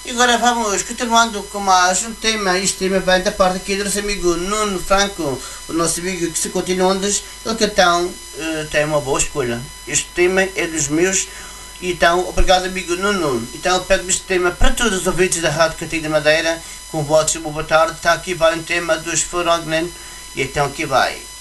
E agora vamos continuando com mais um tema. Este tema vem da parte aqui do nosso amigo Nuno Franco, o nosso amigo que se continua ondas. Ele que então tem uma boa escolha. Este tema é dos meus. E então, obrigado amigo Nuno. Então ele pede-me este tema para todos os ouvintes da Rádio Catinga Madeira. Com votos de boa tarde. Está aqui vai um tema dos Forognen. E então aqui vai.